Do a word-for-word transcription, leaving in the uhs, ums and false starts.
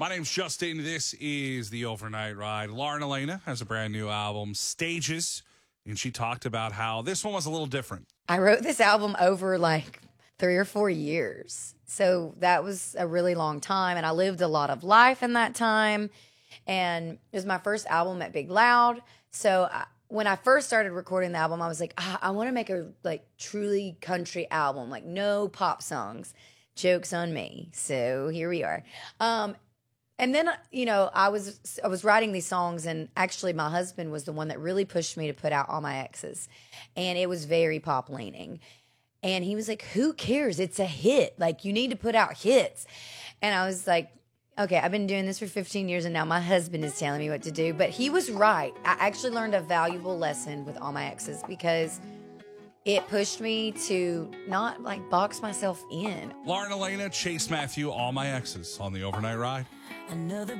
name's Justin. This is the Overnight Ride. Lauren Elena has a brand new album, Stages, and she talked about how this one was a little different. I wrote this album over like three or four years. So that was a really long time, and I lived a lot of life in that time. And it was my first album at Big Loud. So I, when I first started recording the album, I was like, ah, I want to make a like truly country album, like no pop songs. Joke's on me. So here we are. Um, and then, you know, I was I was writing these songs, and actually my husband was the one that really pushed me to put out All My Exes. And it was very pop leaning. And he was like, who cares? It's a hit. Like, you need to put out hits. And I was like, okay, I've been doing this for fifteen years, and now my husband is telling me what to do. But he was right. I actually learned a valuable lesson with All My Exes because it pushed me to not, like, box myself in. Lauren Elena, Chase Matthew, All My Exes on the Overnight Ride. Another